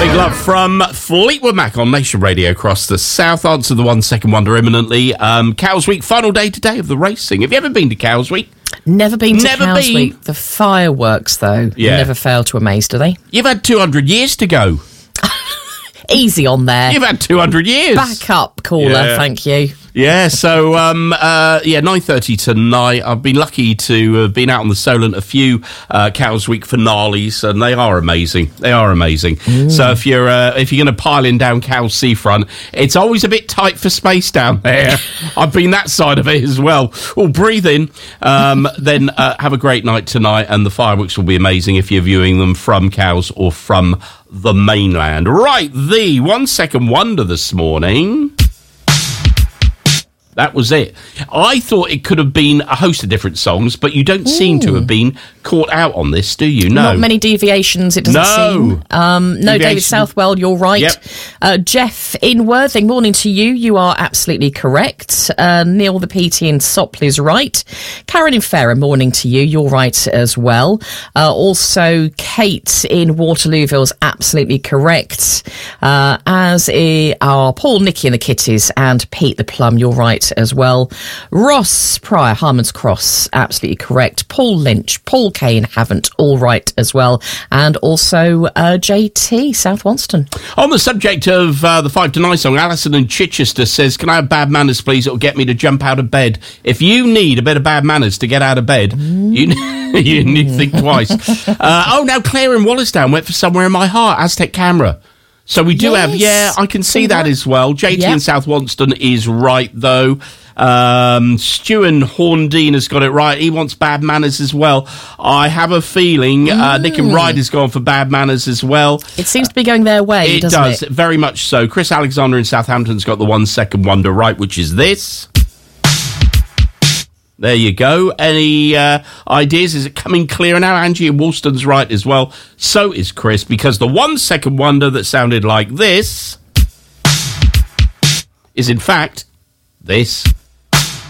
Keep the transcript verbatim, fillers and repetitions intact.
Big love from Fleetwood Mac on Nation Radio across the south. Answer the one second wonder imminently. Um, Cows Week, final day today of the racing. Have you ever been to Cows Week? Never been to Never Cows been. Week. The fireworks, though, Yeah. never fail to amaze, do they? You've had two hundred years to go. Easy on there. You've had two hundred years. Back up, caller, Yeah. thank you. Yeah, so, um, uh, yeah, nine thirty tonight. I've been lucky to have been out on the Solent a few uh, Cows Week finales, and they are amazing. They are amazing. Mm. So if you're uh, if you're going to pile in down Cows Seafront, it's always a bit tight for space down there. I've been that side of it as well. Well, breathe in. Um, then uh, have a great night tonight, and the fireworks will be amazing if you're viewing them from Cows or from the mainland. Right, the one second wonder this morning. That was it. I thought it could have been a host of different songs, but you don't Ooh. seem to have been caught out on this, do you? No. Not many deviations, it doesn't no. seem. Um, no, Deviation. David Southwell, you're right. Yep. Uh, Jeff in Worthing, morning to you. You are absolutely correct. Uh, Neil the P T in Sopley's right. Karen in Fareham, morning to you. You're right as well. Uh, also, Kate in Waterlooville's absolutely correct. Uh, as are Paul, Nicky and the Kitties, and Pete the Plum, you're right as well. Ross Pryor, Harmon's Cross, absolutely correct. Paul Lynch, Paul Kane, haven't, all right as well. And also uh, J T, South Wonston. On the subject of uh, the Five to Nine song, Alison in Chichester says, can I have bad manners, please? It'll get me to jump out of bed. If you need a bit of bad manners to get out of bed, mm. you, you need to think twice. Uh, oh, now Claire in Wallasdown went for Somewhere in My Heart, Aztec Camera. So we do yes. have, yeah, I can see that as well. J T yep. in South Wonston is right, though. Um, Stu and Horndean has got it right. He wants bad manners as well. I have a feeling uh, Nick and Ryder's gone for bad manners as well. It seems to be going their way, it doesn't does, it? Very much so. Chris Alexander in Southampton's got the one second wonder right, which is this. There you go. Any uh, ideas? Is it coming clearer now? Angie in Woolston's right as well. So is Chris, because the one second wonder that sounded like this is, in fact, this.